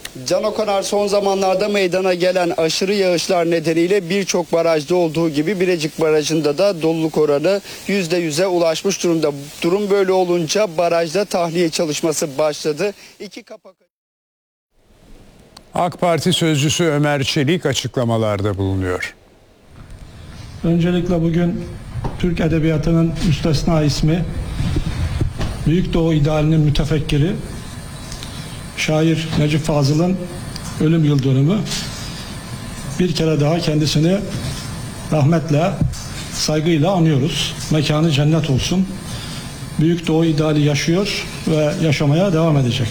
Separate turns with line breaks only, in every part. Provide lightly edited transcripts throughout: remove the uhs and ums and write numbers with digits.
Can Okanar, son zamanlarda meydana gelen aşırı yağışlar nedeniyle birçok barajda olduğu gibi Birecik Barajı'nda da doluluk oranı %100'e ulaşmış durumda. Durum böyle olunca barajda tahliye çalışması başladı.
AK Parti sözcüsü Ömer Çelik açıklamalarda bulunuyor.
Öncelikle bugün Türk Edebiyatı'nın müstesna ismi, Büyük Doğu idealinin mütefekkiri, şair Necip Fazıl'ın ölüm yıl dönümü. Bir kere daha kendisini rahmetle, saygıyla anıyoruz. Mekanı cennet olsun. Büyük Doğu ideali yaşıyor ve yaşamaya devam edecek.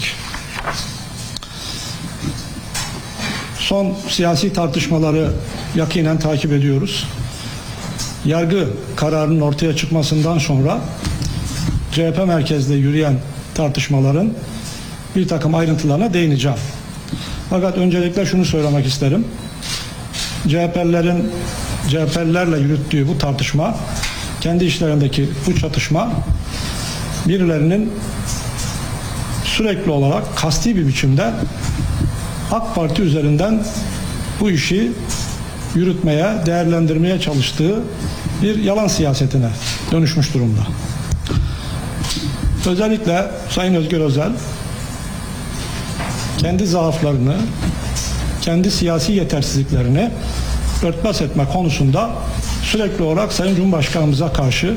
Son siyasi tartışmaları yakinen takip ediyoruz. Yargı kararının ortaya çıkmasından sonra CHP merkezde yürüyen tartışmaların bir takım ayrıntılarına değineceğim. Fakat öncelikle şunu söylemek isterim. CHP'lilerle yürüttüğü bu tartışma, kendi işlerindeki bu çatışma, birilerinin sürekli olarak kasti bir biçimde AK Parti üzerinden bu işi yürütmeye, değerlendirmeye çalıştığı bir yalan siyasetine dönüşmüş durumda. Özellikle Sayın Özgür Özel kendi zaaflarını, kendi siyasi yetersizliklerini örtbas etme konusunda sürekli olarak Sayın Cumhurbaşkanımıza karşı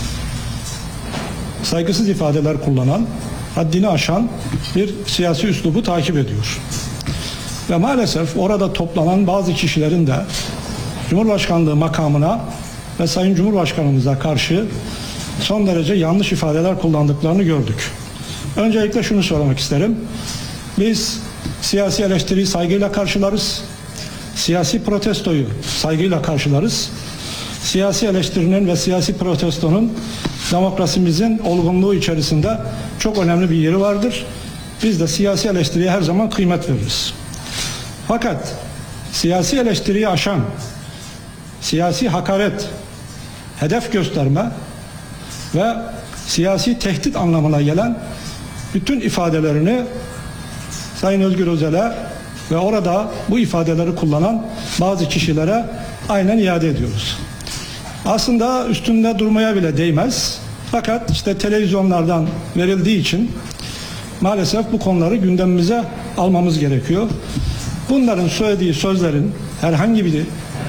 saygısız ifadeler kullanan, haddini aşan bir siyasi üslubu takip ediyor. Ve maalesef orada toplanan bazı kişilerin de Cumhurbaşkanlığı makamına ve Sayın Cumhurbaşkanımıza karşı son derece yanlış ifadeler kullandıklarını gördük. Öncelikle şunu söylemek isterim. Biz siyasi eleştiriyi saygıyla karşılarız. Siyasi protestoyu saygıyla karşılarız. Siyasi eleştirinin ve siyasi protestonun demokrasimizin olgunluğu içerisinde çok önemli bir yeri vardır. Biz de siyasi eleştiriye her zaman kıymet veririz. Fakat siyasi eleştiriyi aşan, siyasi hakaret, hedef gösterme ve siyasi tehdit anlamına gelen bütün ifadelerini Sayın Özgür Özel'e ve orada bu ifadeleri kullanan bazı kişilere aynen iade ediyoruz. Aslında üstünde durmaya bile değmez. Fakat işte televizyonlardan verildiği için maalesef bu konuları gündemimize almamız gerekiyor. Bunların söylediği sözlerin herhangi biri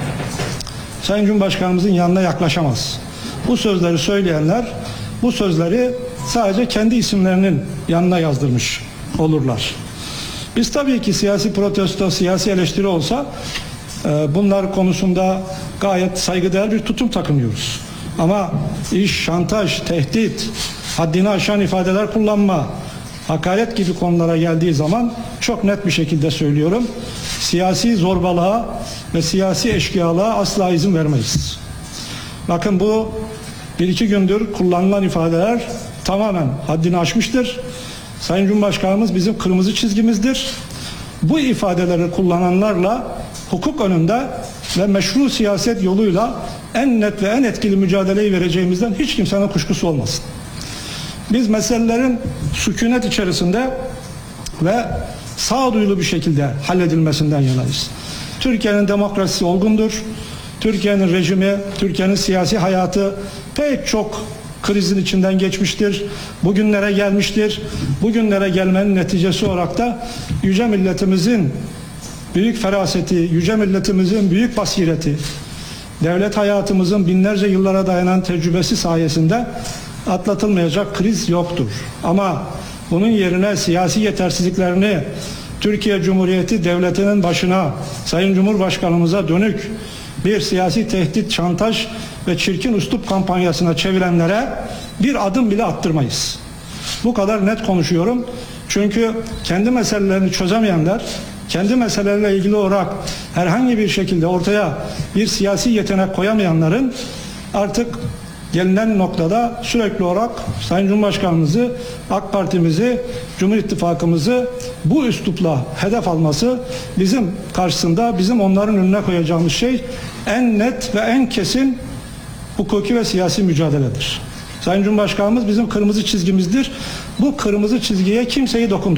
Sayın Cumhurbaşkanımızın yanına yaklaşamaz. Bu sözleri söyleyenler bu sözleri sadece kendi isimlerinin yanına yazdırmış olurlar. Biz tabii ki siyasi protesto, siyasi eleştiri olsa bunlar konusunda gayet saygıdeğer bir tutum takınıyoruz. Ama iş, şantaj, tehdit, haddini aşan ifadeler kullanma, hakaret gibi konulara geldiği zaman çok net bir şekilde söylüyorum. Siyasi zorbalığa ve siyasi eşkıyalığa asla izin vermeyiz. Bakın bu bir iki gündür kullanılan ifadeler tamamen haddini aşmıştır. Sayın Cumhurbaşkanımız bizim kırmızı çizgimizdir. Bu ifadeleri kullananlarla hukuk önünde ve meşru siyaset yoluyla en net ve en etkili mücadeleyi vereceğimizden hiç kimsenin kuşkusu olmasın. Biz meselelerin sükunet içerisinde ve sağduyulu bir şekilde halledilmesinden yanayız. Türkiye'nin demokrasisi olgundur. Türkiye'nin rejimi, Türkiye'nin siyasi hayatı pek çok krizin içinden geçmiştir. Bugünlere gelmiştir. Bugünlere gelmenin neticesi olarak da yüce milletimizin büyük feraseti, yüce milletimizin büyük basireti, devlet hayatımızın binlerce yıllara dayanan tecrübesi sayesinde atlatılmayacak kriz yoktur. Ama bunun yerine siyasi yetersizliklerini Türkiye Cumhuriyeti Devleti'nin başına, Sayın Cumhurbaşkanımıza dönük bir siyasi tehdit, şantaj ve çirkin üslup kampanyasına çevirenlere bir adım bile attırmayız. Bu kadar net konuşuyorum. Çünkü kendi meselelerini çözemeyenler, kendi meseleleriyle ilgili olarak herhangi bir şekilde ortaya bir siyasi yetenek koyamayanların artık gelinen noktada sürekli olarak Sayın Cumhurbaşkanımızı, AK Parti'mizi, Cumhur İttifakımızı bu üslupla hedef alması bizim karşısında, bizim onların önüne koyacağımız şey en net ve en kesin hukuki ve siyasi mücadeledir. Sayın Cumhurbaşkanımız bizim kırmızı çizgimizdir. Bu kırmızı çizgiye kimseyi dokundurmayız.